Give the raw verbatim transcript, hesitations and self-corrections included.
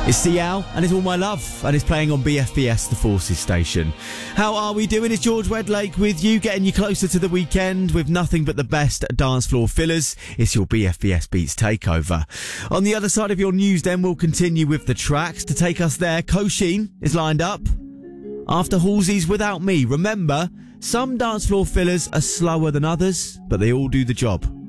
It's Cial and it's All My Love, and it's playing on B F B S, the Forces station. How are we doing? It's George Wedlake with you, getting you closer to the weekend with nothing but the best dance floor fillers. It's your B F B S Beats Takeover. On the other side of your news then, we'll continue with the tracks. To take us there, Kosheen is lined up. After Halsey's Without Me. Remember, some dance floor fillers are slower than others, but they all do the job.